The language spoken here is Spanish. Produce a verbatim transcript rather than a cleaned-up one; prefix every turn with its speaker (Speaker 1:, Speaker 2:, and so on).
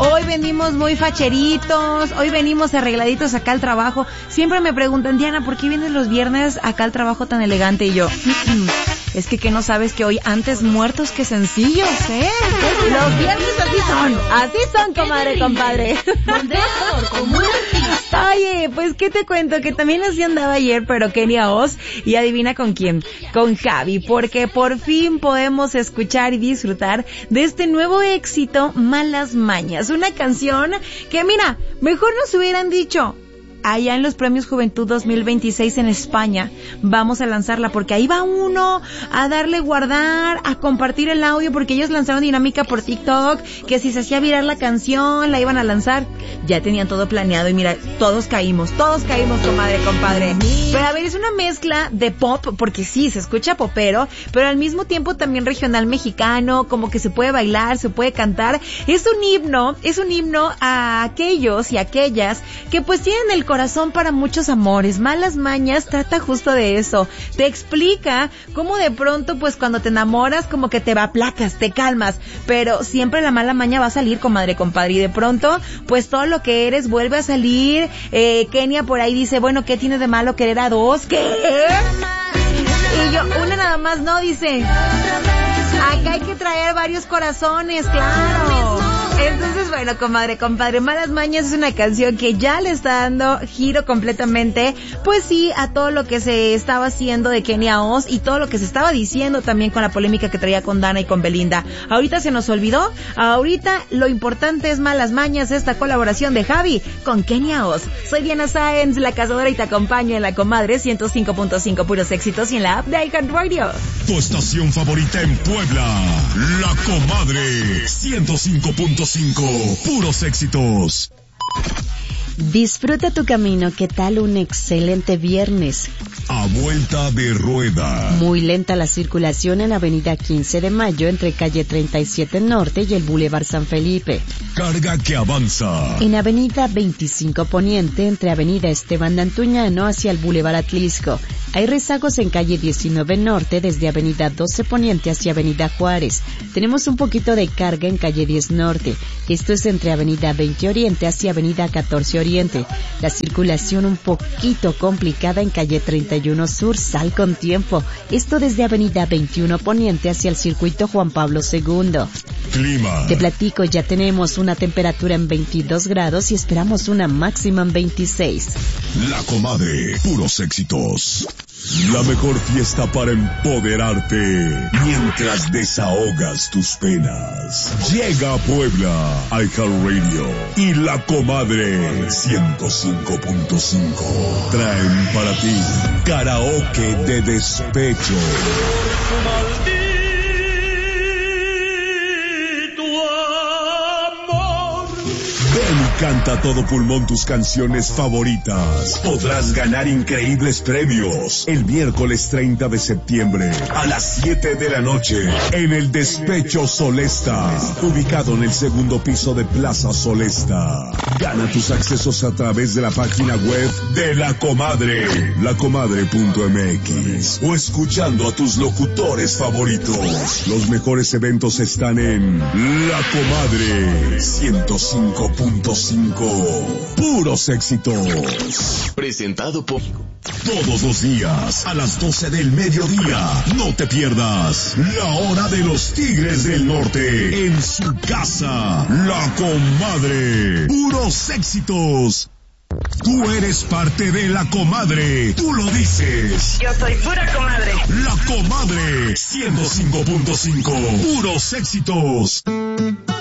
Speaker 1: Hoy venimos muy facheritos, hoy venimos arregladitos acá al trabajo. Siempre me preguntan, Diana, ¿por qué vienes los viernes acá al trabajo tan elegante? Y yo, es que que no sabes que hoy antes muertos que sencillos, ¿eh? Los viernes así son, así son, comadre, compadre. Oye, pues qué te cuento, que también así andaba ayer, pero Kenia Os, y adivina con quién, con Javi, porque por fin podemos escuchar y disfrutar de este nuevo éxito, Malas Mañas, una canción que mira, mejor nos hubieran dicho, allá en los Premios Juventud dos mil veintiséis en España, vamos a lanzarla, porque ahí va uno a darle guardar, a compartir el audio, porque ellos lanzaron dinámica por TikTok, que si se hacía viral la canción, la iban a lanzar, ya tenían todo planeado, y mira, todos caímos, todos caímos, comadre, compadre. Pero a ver, es una mezcla de pop, porque sí, se escucha popero, pero al mismo tiempo también regional mexicano, como que se puede bailar, se puede cantar, es un himno, es un himno a aquellos y aquellas que pues tienen el corazón para muchos amores. Malas Mañas trata justo de eso. Te explica cómo de pronto, pues cuando te enamoras, como que te aplacas, te calmas, pero siempre la mala maña va a salir, comadre, compadre, y de pronto, pues todo lo que eres vuelve a salir. Eh, Kenia por ahí dice, bueno, ¿qué tiene de malo querer a dos? ¿Qué? Y yo, una nada más no, dice, acá hay que traer varios corazones, claro. Entonces, bueno, comadre, compadre, Malas Mañas es una canción que ya le está dando giro completamente, pues sí, a todo lo que se estaba haciendo de Kenia Os y todo lo que se estaba diciendo también con la polémica que traía con Dana y con Belinda. Ahorita se nos olvidó, ahorita lo importante es Malas Mañas, esta colaboración de Javi con Kenia Os. Soy Diana Sáenz, la cazadora, y te acompaño en la comadre ciento cinco punto cinco, puros éxitos, y en la app de iHeartRadio.
Speaker 2: Tu estación favorita en Puebla, la comadre ciento cinco punto cinco, puros éxitos.
Speaker 3: Disfruta tu camino. ¿Qué tal un excelente viernes?
Speaker 2: A vuelta de rueda.
Speaker 3: Muy lenta la circulación en Avenida quince de Mayo entre calle treinta y siete Norte y el Boulevard San Felipe.
Speaker 2: Carga que avanza.
Speaker 3: En Avenida veinticinco Poniente entre Avenida Esteban de Antuñano hacia el Boulevard Atlisco. Hay rezagos en calle diecinueve Norte desde Avenida doce Poniente hacia Avenida Juárez. Tenemos un poquito de carga en calle diez Norte. Esto es entre Avenida veinte Oriente hacia Avenida catorce Oriente. La circulación un poquito complicada en calle treinta y uno Sur. Sal con tiempo. Esto desde Avenida veintiuno Poniente hacia el circuito Juan Pablo segundo.
Speaker 2: Clima.
Speaker 3: Te platico, ya tenemos una temperatura en veintidós grados y esperamos una máxima en veintiséis.
Speaker 2: La comadre, puros éxitos. La mejor fiesta para empoderarte mientras desahogas tus penas. Llega a Puebla, iHeartRadio y La Comadre ciento cinco punto cinco traen para ti karaoke de despecho. Ven y canta a todo pulmón tus canciones favoritas. Podrás ganar increíbles premios el miércoles treinta de septiembre a las siete de la noche en el Despecho Solesta, ubicado en el segundo piso de Plaza Solesta. Gana tus accesos a través de la página web de La Comadre, lacomadre punto m x, o escuchando a tus locutores favoritos. Los mejores eventos están en La Comadre ciento cinco punto cinco, puros éxitos.
Speaker 4: Presentado por...
Speaker 2: Todos los días, a las doce del mediodía, no te pierdas La Hora de los Tigres del Norte en su casa, La Comadre. Puros éxitos. Tú eres parte de La Comadre, tú lo dices.
Speaker 5: Yo soy pura comadre.
Speaker 2: La Comadre ciento cinco punto cinco, puros éxitos.